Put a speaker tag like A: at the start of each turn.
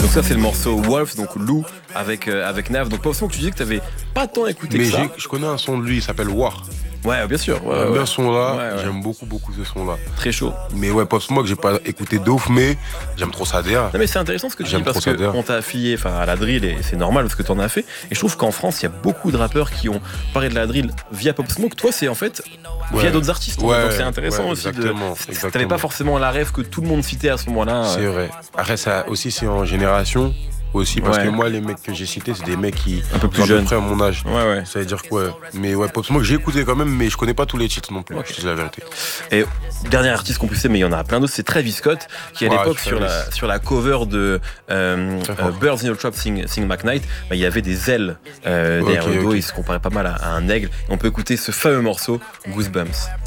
A: Donc ça c'est le morceau Wolf, donc loup avec Nav. Donc Pop Smoke, tu disais que t'avais pas tant écouté
B: Mais
A: que ça.
B: je connais un son de lui, il s'appelle War.
A: Ouais, bien sûr.
B: J'aime bien ce son-là,
A: Ouais.
B: j'aime beaucoup ce son-là.
A: Très chaud.
B: Mais ouais, Pop Smoke, j'ai pas écouté de ouf, mais j'aime trop sa DA.
A: Non mais c'est intéressant ce que tu dis
B: J'aime
A: parce
B: trop ça,
A: qu'on t'a affilié à la drill et c'est normal parce que t'en as fait. Et je trouve qu'en France, il y a beaucoup de rappeurs qui ont parlé de la drill via Pop Smoke. Toi, c'est en fait via d'autres artistes.
B: Ouais,
A: donc c'est intéressant aussi.
B: Exactement.
A: T'avais pas forcément la rêve que tout le monde citait à ce moment-là.
B: C'est vrai. Après, ça aussi, c'est en génération. Aussi, parce
A: Ouais.
B: que moi, les mecs que j'ai cités, c'est des mecs qui
A: Un peu plus
B: sont à
A: jeunes.
B: peu près à mon âge.
A: Ouais.
B: Ça veut dire que ouais. Mais ouais, Pop Smoke, j'ai écouté quand même, mais je connais pas tous les titres non plus.
A: Ok.
B: Je te dis la vérité.
A: Et dernier artiste qu'on poussait, mais il y en a plein d'autres, c'est Travis Scott, qui à
B: Ouais,
A: l'époque
B: Travis.
A: sur la cover de
B: fort.
A: Birds in the Trap Sing McKnight, il y avait des ailes derrière le dos,
B: ok.
A: il se comparait pas mal à un aigle. On peut écouter ce fameux morceau Goosebumps.